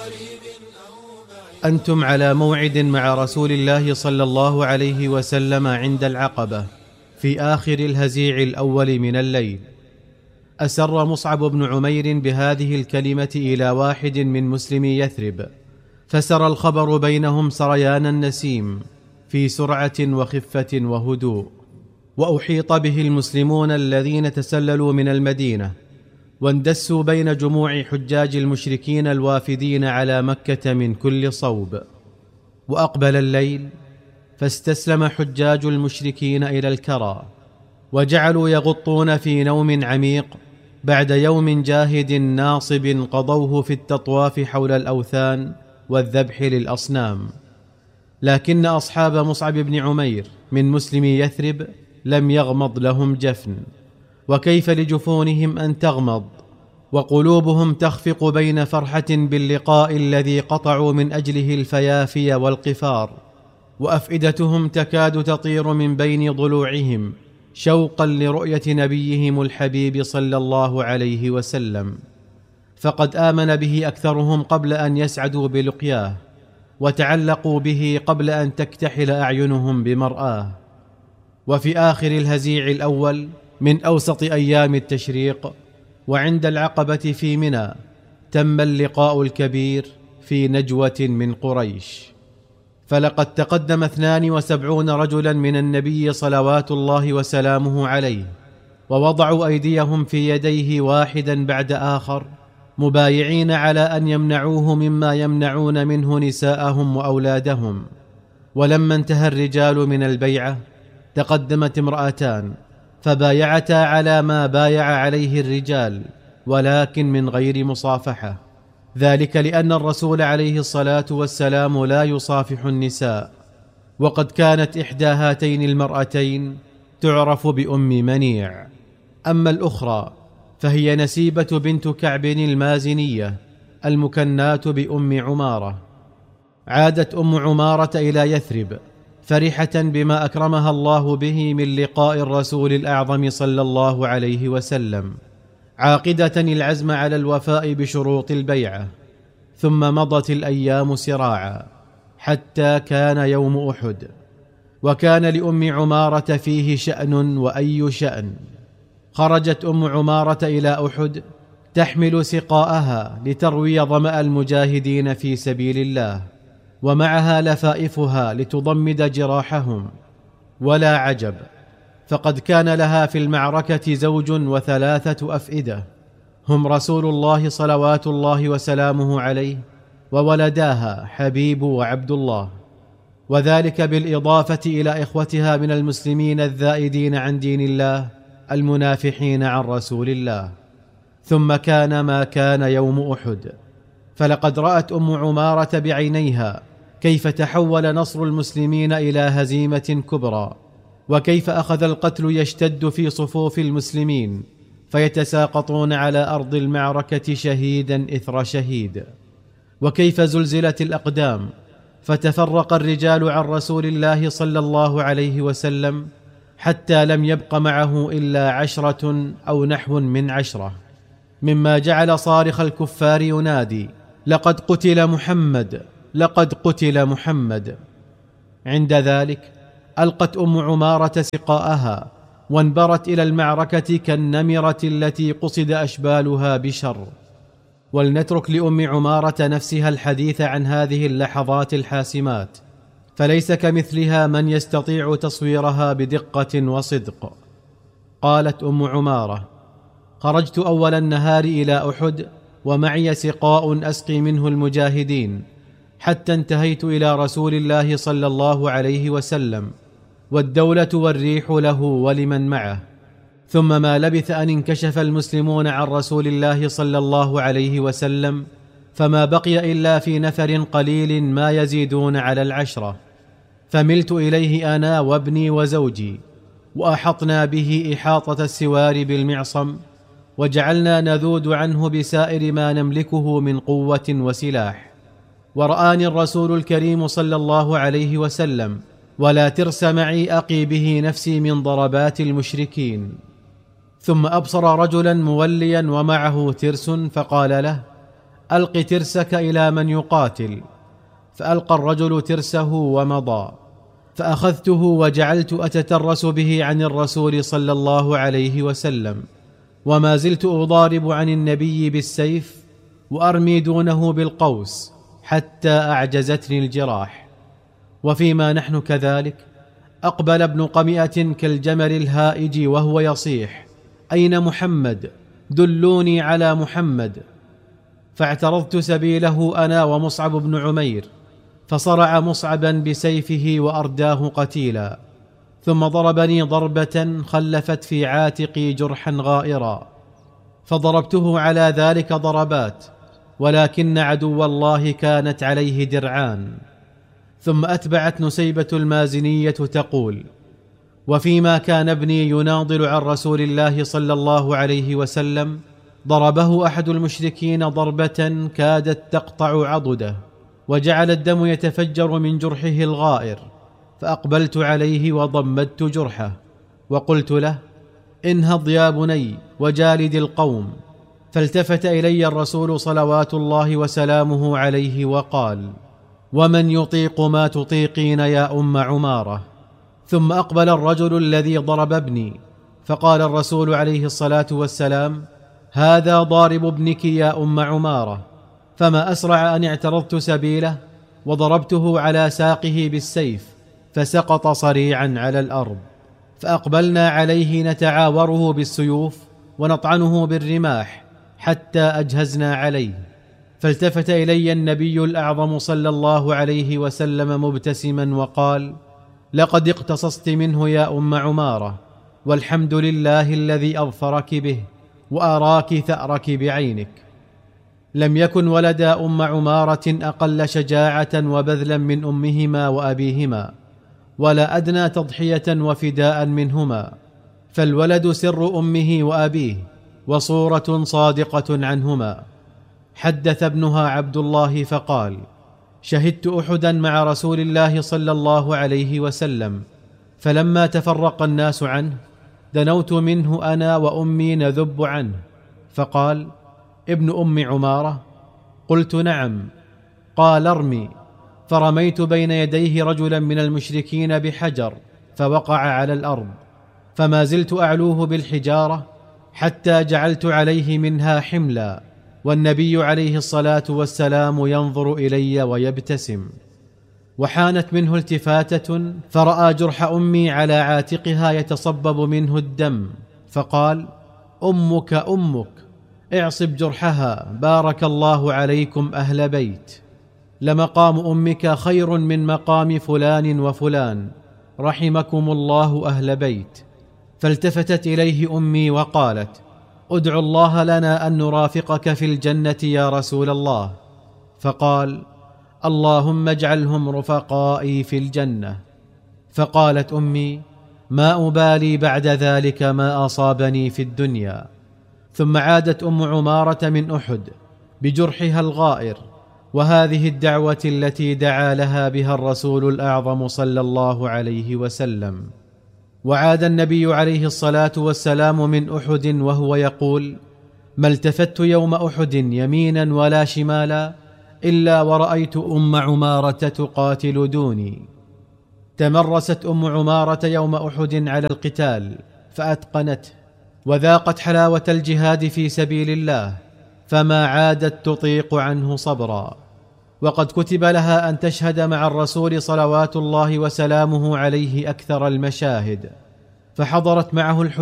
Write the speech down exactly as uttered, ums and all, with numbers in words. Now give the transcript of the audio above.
أنتم على موعد مع رسول الله صلى الله عليه وسلم عند العقبة في آخر الهزيع الأول من الليل. أسر مصعب بن عمير بهذه الكلمة إلى واحد من مسلمي يثرب، فسر الخبر بينهم سريان النسيم في سرعة وخفة وهدوء. وأحيط به المسلمون الذين تسللوا من المدينة، واندسوا بين جموع حجاج المشركين الوافدين على مكة من كل صوب. وأقبل الليل، فاستسلم حجاج المشركين إلى الكرى، وجعلوا يغطون في نوم عميق بعد يوم جاهد ناصب قضوه في التطواف حول الأوثان والذبح للأصنام. لكن أصحاب مصعب بن عمير من مسلمي يثرب لم يغمض لهم جفن، وكيف لجفونهم أن تغمض وقلوبهم تخفق بين فرحة باللقاء الذي قطعوا من أجله الفيافي والقفار، وأفئدتهم تكاد تطير من بين ضلوعهم شوقا لرؤية نبيهم الحبيب صلى الله عليه وسلم. فقد آمن به أكثرهم قبل أن يسعدوا بلقياه، وتعلقوا به قبل أن تكتحل أعينهم بمرآه. وفي آخر الهزيع الأول من أوسط أيام التشريق، وعند العقبة في منى، تم اللقاء الكبير في نجوة من قريش. فلقد تقدم اثنان وسبعون رجلا من النبي صلوات الله وسلامه عليه، ووضعوا أيديهم في يديه واحدا بعد آخر، مبايعين على أن يمنعوه مما يمنعون منه نساءهم وأولادهم. ولما انتهى الرجال من البيعة، تقدمت امرأتان فبايعتا على ما بايع عليه الرجال، ولكن من غير مصافحة، ذلك لأن الرسول عليه الصلاة والسلام لا يصافح النساء. وقد كانت إحدى هاتين المرأتين تعرف بأم منيع. أما الأخرى فهي نسيبة بنت كعب المازنية المكناة بأم عمارة. عادت أم عمارة إلى يثرب فرحة بما أكرمها الله به من لقاء الرسول الأعظم صلى الله عليه وسلم، عاقدة العزم على الوفاء بشروط البيعة. ثم مضت الأيام سراعا حتى كان يوم أحد، وكان لأم عمارة فيه شأن وأي شأن. خرجت أم عمارة إلى أحد تحمل سقاءها لتروي ظمأ المجاهدين في سبيل الله، ومعها لفائفها لتضمد جراحهم. ولا عجب، فقد كان لها في المعركة زوج وثلاثة أفئدة، هم رسول الله صلوات الله وسلامه عليه وولداها حبيب وعبد الله، وذلك بالإضافة إلى إخوتها من المسلمين الذائدين عن دين الله المنافحين عن رسول الله. ثم كان ما كان يوم أحد، فلقد رأت أم عمارة بعينيها كيف تحول نصر المسلمين إلى هزيمة كبرى، وكيف أخذ القتل يشتد في صفوف المسلمين، فيتساقطون على أرض المعركة شهيدا إثر شهيد، وكيف زلزلت الأقدام فتفرق الرجال عن رسول الله صلى الله عليه وسلم، حتى لم يبق معه إلا عشرة أو نحو من عشرة، مما جعل صارخ الكفار ينادي: لقد قتل محمد، لقد قتل محمد. عند ذلك ألقت أم عمارة سقاءها وانبرت إلى المعركة كالنمرة التي قصد أشبالها بشر. ولنترك لأم عمارة نفسها الحديث عن هذه اللحظات الحاسمات، فليس كمثلها من يستطيع تصويرها بدقة وصدق. قالت أم عمارة: خرجت أول النهار إلى أحد ومعي سقاء أسقي منه المجاهدين، حتى انتهيت إلى رسول الله صلى الله عليه وسلم، والدولة والريح له ولمن معه. ثم ما لبث أن انكشف المسلمون عن رسول الله صلى الله عليه وسلم، فما بقي إلا في نفر قليل ما يزيدون على العشرة، فملت إليه أنا وابني وزوجي، وأحطنا به إحاطة السوار بالمعصم، وجعلنا نذود عنه بسائر ما نملكه من قوة وسلاح. ورآني الرسول الكريم صلى الله عليه وسلم، ولا ترس معي أقي به نفسي من ضربات المشركين. ثم أبصر رجلا موليا ومعه ترس، فقال له: ألق ترسك إلى من يقاتل. فألقى الرجل ترسه ومضى، فأخذته وجعلت أتترس به عن الرسول صلى الله عليه وسلم، وما زلت أضارب عن النبي بالسيف وأرمي دونه بالقوس حتى أعجزتني الجراح. وفيما نحن كذلك أقبل ابن قمئة كالجمل الهائج وهو يصيح: أين محمد؟ دلوني على محمد. فاعترضت سبيله أنا ومصعب بن عمير، فصرع مصعبا بسيفه وأرداه قتيلا، ثم ضربني ضربة خلفت في عاتقي جرحا غائرا، فضربته على ذلك ضربات، ولكن عدو الله كانت عليه درعان. ثم أتبعت نسيبة المازنية تقول: وفيما كان ابني يناضل عن رسول الله صلى الله عليه وسلم، ضربه أحد المشركين ضربة كادت تقطع عضده، وجعل الدم يتفجر من جرحه الغائر، فأقبلت عليه وضمدت جرحه وقلت له: انهض يا بني وجالد القوم. فالتفت إلي الرسول صلوات الله وسلامه عليه وقال: ومن يطيق ما تطيقين يا أم عمارة؟ ثم أقبل الرجل الذي ضرب ابني، فقال الرسول عليه الصلاة والسلام: هذا ضارب ابنك يا أم عمارة. فما أسرع أن اعترضت سبيله وضربته على ساقه بالسيف، فسقط صريعا على الأرض. فأقبلنا عليه نتعاوره بالسيوف ونطعنه بالرماح حتى أجهزنا عليه. فالتفت إلي النبي الأعظم صلى الله عليه وسلم مبتسما وقال: لقد اقتصصت منه يا أم عمارة، والحمد لله الذي أظفرك به وأراك ثأرك بعينك. لم يكن ولدا أم عمارة أقل شجاعة وبذلا من أمهما وأبيهما، ولا أدنى تضحية وفداء منهما، فالولد سر أمه وأبيه وصورة صادقة عنهما. حدث ابنها عبد الله فقال: شهدت أحدا مع رسول الله صلى الله عليه وسلم، فلما تفرق الناس عنه دنوت منه أنا وأمي نذب عنه، فقال: ابن أم عمارة؟ قلت: نعم. قال: ارمي. فرميت بين يديه رجلا من المشركين بحجر فوقع على الأرض، فما زلت أعلوه بالحجارة حتى جعلت عليه منها حملا، والنبي عليه الصلاة والسلام ينظر إلي ويبتسم. وحانت منه التفاتة فرأى جرح أمي على عاتقها يتصبب منه الدم، فقال: أمك أمك، اعصب جرحها، بارك الله عليكم أهل بيت. لمقام أمك خير من مقام فلان وفلان، رحمكم الله أهل بيت. فالتفتت إليه أمي وقالت: ادعو الله لنا أن نرافقك في الجنة يا رسول الله. فقال: اللهم اجعلهم رفقائي في الجنة. فقالت أمي: ما أبالي بعد ذلك ما أصابني في الدنيا. ثم عادت أم عمارة من أحد بجرحها الغائر، وهذه الدعوة التي دعا لها بها الرسول الأعظم صلى الله عليه وسلم. وعاد النبي عليه الصلاة والسلام من أحد وهو يقول: ما التفت يوم أحد يمينا ولا شمالا إلا ورأيت أم عمارة تقاتل دوني. تمرست أم عمارة يوم أحد على القتال فأتقنته، وذاقت حلاوة الجهاد في سبيل الله، فما عادت تطيق عنه صبرا. وقد كتب لها أن تشهد مع الرسول صلوات الله وسلامه عليه أكثر المشاهد، فحضرت معه الحدود